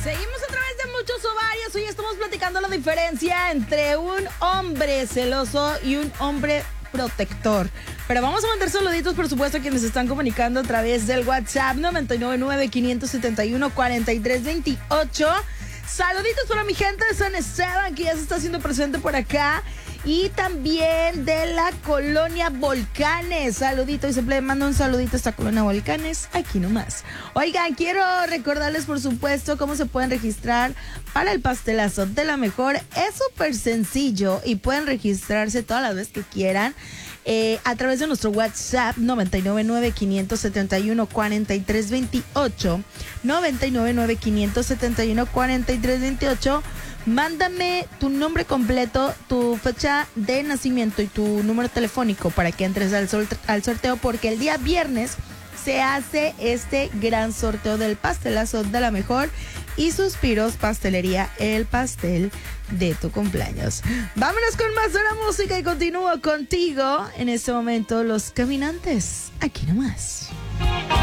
Seguimos a través de muchos ovarios. Hoy estamos platicando la diferencia entre un hombre celoso y un hombre protector. Pero vamos a mandar saluditos, por supuesto, a quienes se están comunicando a través del WhatsApp 999-571-4328. Saluditos para mi gente de San Esteban, que ya se está haciendo presente por acá. Y también de la colonia Volcanes. Saludito, y siempre le mando un saludito a esta colonia Volcanes, aquí nomás. Oigan, quiero recordarles, por supuesto, cómo se pueden registrar para el pastelazo de la mejor. Es súper sencillo y pueden registrarse todas las veces que quieran. A través de nuestro WhatsApp 999-571-4328, 999-571-4328. Mándame tu nombre completo, tu fecha de nacimiento y tu número telefónico para que entres al sorteo, porque el día viernes se hace este gran sorteo del pastelazo de la mejor y Suspiros Pastelería, el pastel de tu cumpleaños. Vámonos con más de la música y continúo contigo en este momento, Los Caminantes, aquí nomás.